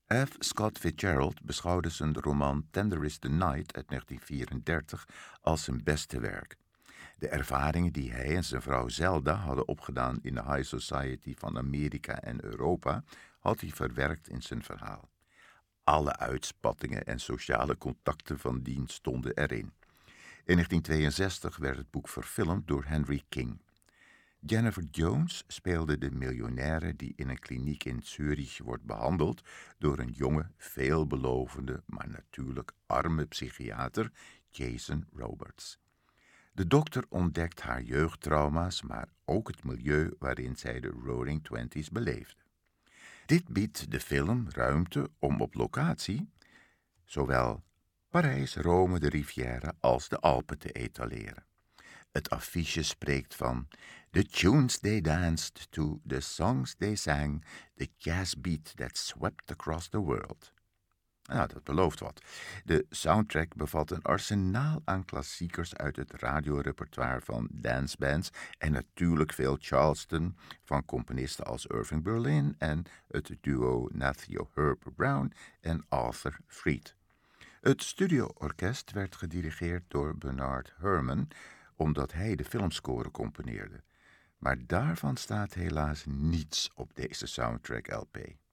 F. Scott Fitzgerald beschouwde zijn roman Tender is the Night uit 1934 als zijn beste werk. De ervaringen die hij en zijn vrouw Zelda hadden opgedaan in de high society van Amerika en Europa had hij verwerkt in zijn verhaal. Alle uitspattingen en sociale contacten van dien stonden erin. In 1962 werd het boek verfilmd door Henry King. Jennifer Jones speelde de miljonaire die in een kliniek in Zurich wordt behandeld door een jonge, veelbelovende, maar natuurlijk arme psychiater, Jason Roberts. De dokter ontdekt haar jeugdtrauma's, maar ook het milieu waarin zij de Roaring Twenties beleefde. Dit biedt de film ruimte om op locatie zowel Parijs, Rome, de Riviera als de Alpen te etaleren. Het affiche spreekt van The tunes they danced to, the songs they sang, the jazz beat that swept across the world. Nou, dat belooft wat. De soundtrack bevat een arsenaal aan klassiekers uit het radiorepertoire van dancebands en natuurlijk veel Charleston van componisten als Irving Berlin en het duo Nathaniel Herb Brown en Arthur Freed. Het studioorkest werd gedirigeerd door Bernard Herrmann, omdat hij de filmscore componeerde. Maar daarvan staat helaas niets op deze soundtrack-LP.